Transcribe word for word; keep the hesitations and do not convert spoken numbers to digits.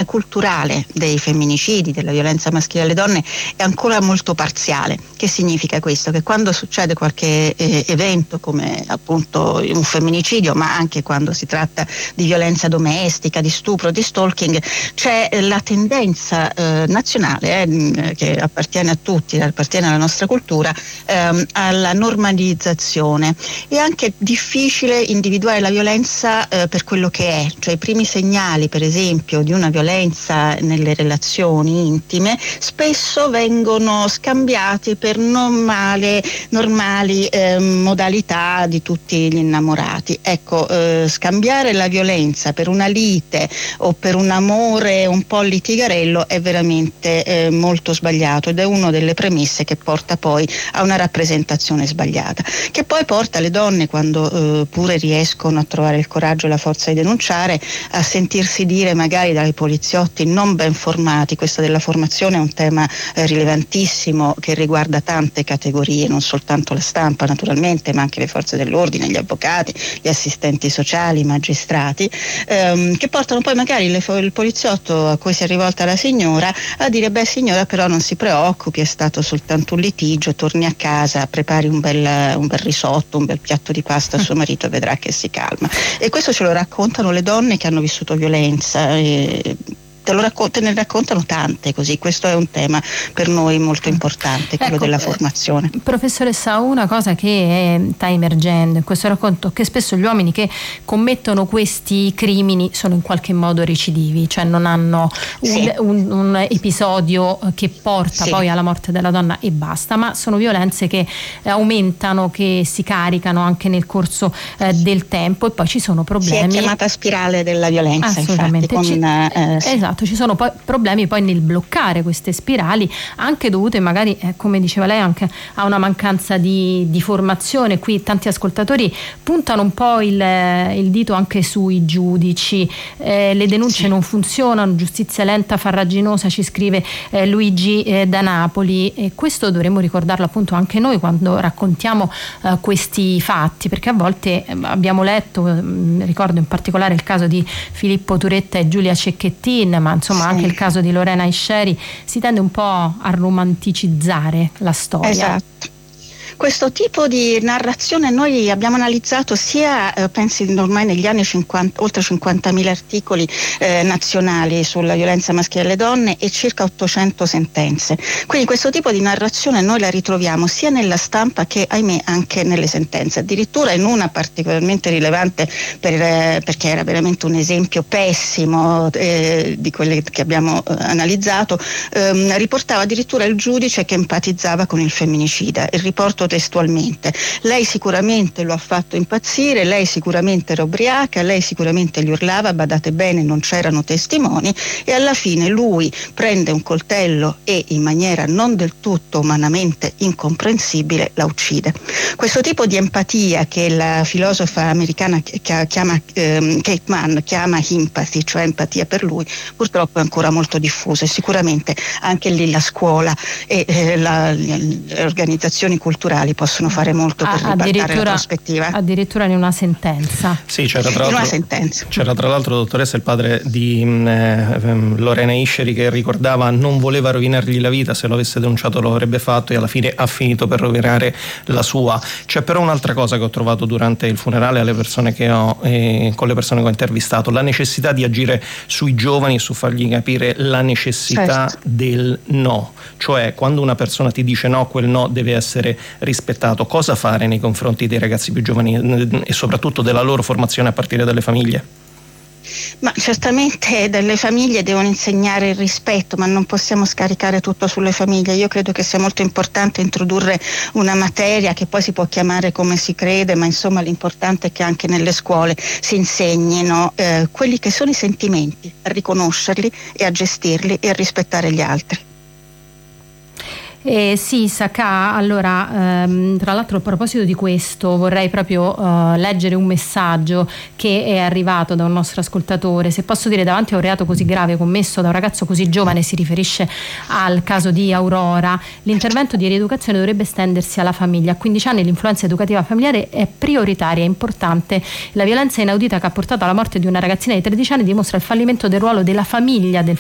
culturale dei femminicidi, della violenza maschile alle donne è ancora molto parziale. Che significa questo? Che quando succede qualche eh, evento come appunto un femminicidio, ma anche quando si tratta di violenza domestica, di stupro, di stalking, c'è la tendenza eh, nazionale eh, che appartiene a tutti, appartiene alla nostra cultura, ehm, alla normalizzazione. È anche difficile individuare la violenza eh, per quello che è, cioè i primi segnali per esempio di una violenza nelle relazioni intime spesso vengono scambiati per normale, normali eh, modalità di tutti gli innamorati. Ecco, eh, scambiare la violenza per una lite o per un amore un po' litigarello è veramente eh, molto sbagliato ed è una delle premesse che porta poi a una rappresentazione sbagliata, che poi porta le donne, quando eh, pure riescono a trovare il coraggio e la forza di denunciare, a sentirsi dire magari dai poliziotti non ben formati. Questo della formazione è un tema eh, rilevantissimo che riguarda tante categorie, non soltanto la stampa naturalmente, ma anche le forze dell'ordine, gli avvocati, gli assistenti sociali, i magistrati, ehm, che portano poi magari le, il poliziotto a cui si è rivolta la signora a dire: beh signora, però non si preoccupi, è stato soltanto un litigio, torni a casa, prepari un bel, un bel risotto, un bel piatto di pasta a suo marito e vedrà che si calma. E questo ce lo raccontano le donne che hanno vissuto violenza. E te lo raccont- te ne raccontano tante così. Questo è un tema per noi molto importante, quello ecco, della formazione. Professoressa, una cosa che sta emergendo in questo racconto è che spesso gli uomini che commettono questi crimini sono in qualche modo recidivi, cioè non hanno un, sì. un, un episodio che porta sì. poi alla morte della donna e basta, ma sono violenze che aumentano, che si caricano anche nel corso eh, del tempo, e poi ci sono problemi. Si è chiamata spirale della violenza, assolutamente. Infatti, con, ci, eh, sì. Esatto. Ci sono poi problemi poi nel bloccare queste spirali, anche dovute magari, eh, come diceva lei, anche a una mancanza di, di formazione. Qui tanti ascoltatori puntano un po' il, il dito anche sui giudici, eh, le denunce sì. non funzionano, giustizia lenta, farraginosa, ci scrive eh, Luigi eh, da Napoli, e questo dovremmo ricordarlo appunto anche noi quando raccontiamo eh, questi fatti, perché a volte eh, abbiamo letto, eh, ricordo in particolare il caso di Filippo Turetta e Giulia Cecchettin, ma insomma sì. anche il caso di Lorena Isceri, si tende un po' a romanticizzare la storia. Esatto. Questo tipo di narrazione noi abbiamo analizzato sia, eh, pensi ormai negli anni cinquanta, oltre cinquantamila articoli eh, nazionali sulla violenza maschile alle donne e circa ottocento sentenze. Quindi questo tipo di narrazione noi la ritroviamo sia nella stampa che, ahimè, anche nelle sentenze. Addirittura in una particolarmente rilevante per, eh, perché era veramente un esempio pessimo eh, di quelle che abbiamo eh, analizzato, ehm, riportava addirittura il giudice che empatizzava con il femminicida. Il riporto testualmente: lei sicuramente lo ha fatto impazzire, lei sicuramente era ubriaca, lei sicuramente gli urlava, badate bene, non c'erano testimoni, e alla fine lui prende un coltello e in maniera non del tutto umanamente incomprensibile la uccide. Questo tipo di empatia che la filosofa americana chiama, ehm, Kate Mann chiama empathy, cioè empatia per lui, purtroppo è ancora molto diffuso, e sicuramente anche lì la scuola e eh, la, le organizzazioni culturali possono fare molto per ribaltare la prospettiva. Addirittura in una sentenza. Sì, c'era tra, in l'altro, una sentenza. c'era tra l'altro, dottoressa, il padre di eh, Lorena Isceri che ricordava non voleva rovinargli la vita, se lo avesse denunciato lo avrebbe fatto, e alla fine ha finito per rovinare la sua. C'è però un'altra cosa che ho trovato durante il funerale alle persone che ho, eh, con le persone che ho intervistato: la necessità di agire sui giovani, su fargli capire la necessità certo. del no, cioè quando una persona ti dice no, quel no deve essere rispettato. Cosa fare nei confronti dei ragazzi più giovani e soprattutto della loro formazione a partire dalle famiglie? Ma certamente delle famiglie devono insegnare il rispetto, ma non possiamo scaricare tutto sulle famiglie. Io credo che sia molto importante introdurre una materia che poi si può chiamare come si crede, ma insomma l'importante è che anche nelle scuole si insegnino eh, quelli che sono i sentimenti, a riconoscerli e a gestirli e a rispettare gli altri. Eh, sì, Sacà, allora ehm, tra l'altro a proposito di questo vorrei proprio eh, leggere un messaggio che è arrivato da un nostro ascoltatore. Se posso dire, davanti a un reato così grave commesso da un ragazzo così giovane, si riferisce al caso di Aurora, l'intervento di rieducazione dovrebbe estendersi alla famiglia. A quindici anni l'influenza educativa familiare è prioritaria, è importante. La violenza inaudita che ha portato alla morte di una ragazzina di tredici anni dimostra il fallimento del ruolo della famiglia del